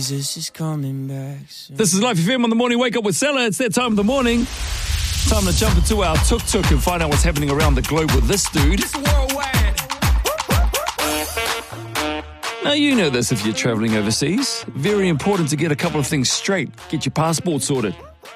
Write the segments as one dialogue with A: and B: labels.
A: Jesus is coming back soon.
B: This is Life FM on the morning. Wake up with Stella. It's that time of the morning. Time to jump into our tuk-tuk and find out what's happening around the globe with this dude.
A: It's worldwide.
B: Now, you know this if you're traveling overseas. Very important to get a couple of things straight. Get your passport sorted.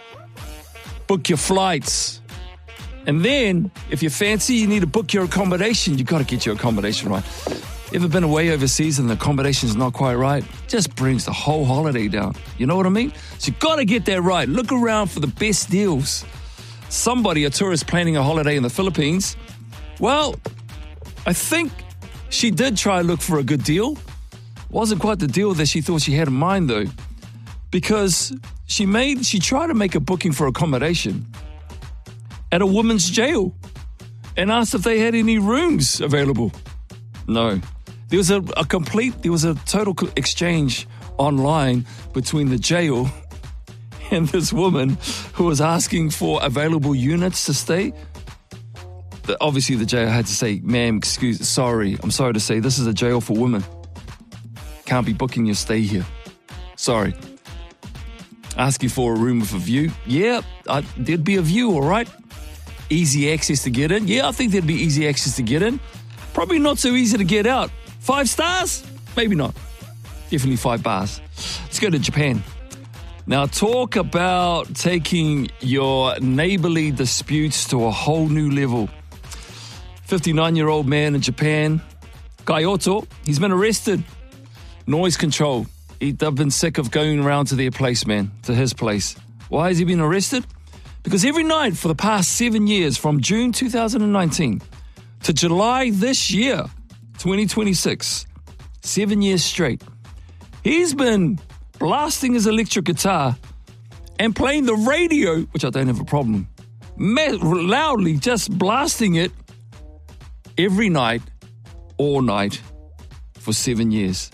B: Book your flights. And then, if you're fancy, you need to book your accommodation. You've got to get your accommodation right. Ever been away overseas and the accommodation's not quite right? Just brings the whole holiday down. You know what I mean? So you've got to get that right. Look around for the best deals. A tourist planning a holiday in the Philippines. Well, I think she did try to look for a good deal. Wasn't quite the deal that she thought she had in mind, though. Because she tried to make a booking for accommodation at a women's jail and asked if they had any rooms available. No. There was a total exchange online between the jail and this woman who was asking for available units to stay. Obviously, the jail had to say, ma'am, I'm sorry to say, this is a jail for women. Can't be booking your stay here. Sorry. Asking for a room with a view. Yeah, there'd be a view, all right. Easy access to get in. Yeah, I think there'd be easy access to get in. Probably not so easy to get out. 5 stars? Maybe not. Definitely 5 bars. Let's go to Japan. Now, talk about taking your neighborly disputes to a whole new level. 59-year-old man in Japan, Kyoto, he's been arrested. Noise control. They've been sick of going around to their place, man, to his place. Why has he been arrested? Because every night for the past 7 years, from June 2019 to July this year, 2026, 7 years straight, he's been blasting his electric guitar and playing the radio, which I don't have a problem, loudly just blasting it every night, all night, for 7 years.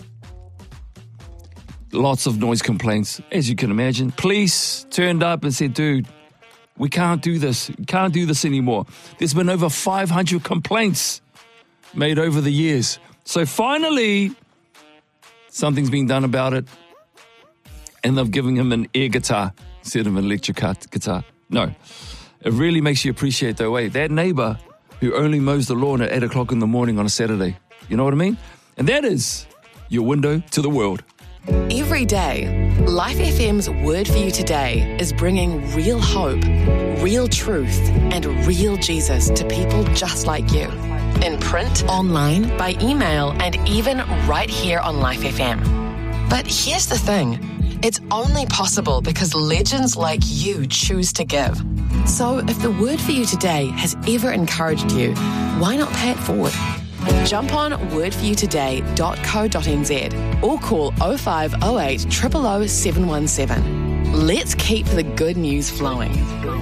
B: Lots of noise complaints, as you can imagine. Police turned up and said, dude, we can't do this. We can't do this anymore. There's been over 500 complaints made over the years. So finally, something's been done about it. And they've given him an air guitar instead of an electric guitar. No. It really makes you appreciate, though, that neighbor who only mows the lawn at 8 o'clock in the morning on a Saturday. You know what I mean? And that is your window to the world.
C: Every day, Life FM's Word for You Today is bringing real hope, real truth, and real Jesus to people just like you. In print, online, by email, and even right here on Life FM. But here's the thing. It's only possible because legends like you choose to give. So if the Word for You Today has ever encouraged you, why not pay it forward? Jump on wordforyoutoday.co.nz or call 0508 000 717. Let's keep the good news flowing.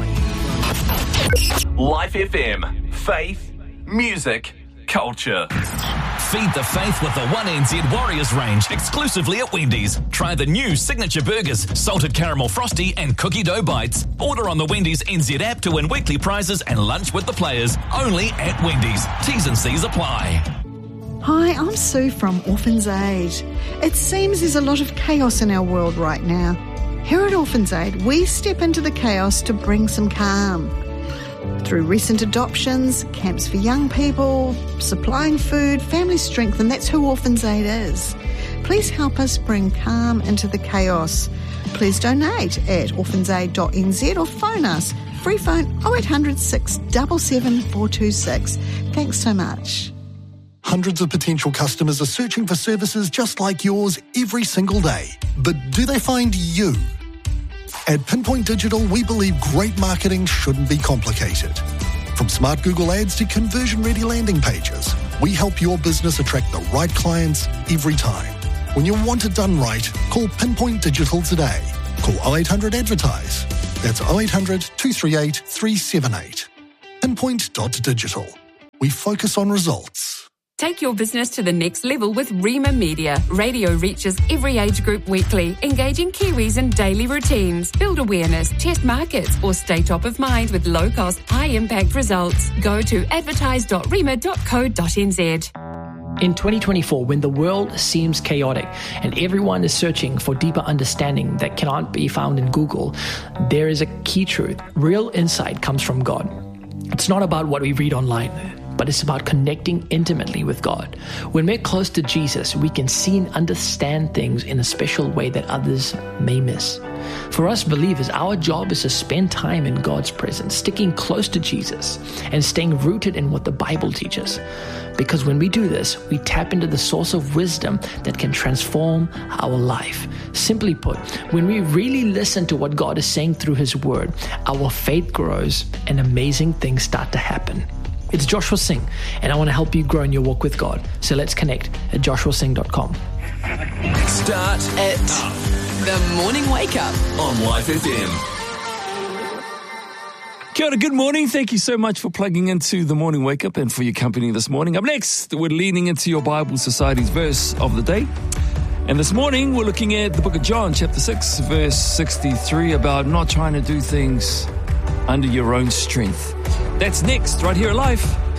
D: Life FM. Faith, music, culture.
E: Feed the faith with the 1NZ Warriors range exclusively at Wendy's. Try the new signature burgers, salted caramel frosty and cookie dough bites. Order on the Wendy's NZ app to win weekly prizes and lunch with the players. Only at Wendy's. T's and C's apply.
F: Hi, I'm Sue from Orphans Aid. It seems there's a lot of chaos in our world right now. Here at Orphans Aid, we step into the chaos to bring some calm. Through recent adoptions, camps for young people, supplying food, family strength, and that's who Orphans Aid is. Please help us bring calm into the chaos. Please donate at orphansaid.nz or phone us. Free phone 0800 677 426. Thanks so much.
G: Hundreds of potential customers are searching for services just like yours every single day. But do they find you? At Pinpoint Digital, we believe great marketing shouldn't be complicated. From smart Google ads to conversion-ready landing pages, we help your business attract the right clients every time. When you want it done right, call Pinpoint Digital today. Call 0800 Advertise. That's 0800 238 378. Pinpoint.digital. We focus on results.
H: Take your business to the next level with Rima Media. Radio reaches every age group weekly, engaging Kiwis in daily routines. Build awareness, test markets, or stay top of mind with low-cost, high-impact results. Go to advertise.rima.co.nz.
I: In 2024, when the world seems chaotic and everyone is searching for deeper understanding that cannot be found in Google, there is a key truth. Real insight comes from God. It's not about what we read online, but it's about connecting intimately with God. When we're close to Jesus, we can see and understand things in a special way that others may miss. For us believers, our job is to spend time in God's presence, sticking close to Jesus and staying rooted in what the Bible teaches. Because when we do this, we tap into the source of wisdom that can transform our life. Simply put, when we really listen to what God is saying through His Word, our faith grows and amazing things start to happen. It's Joshua Singh, and I want to help you grow in your walk with God. So let's connect at joshuasingh.com.
D: Start
C: It. The Morning Wake Up.
D: on Life FM.
B: Kia ora, good morning. Thank you so much for plugging into the Morning Wake Up and for your company this morning. Up next, we're leaning into your Bible Society's verse of the day. And this morning, we're looking at the book of John, chapter 6, verse 63, about not trying to do things under your own strength. That's next, right here at Life.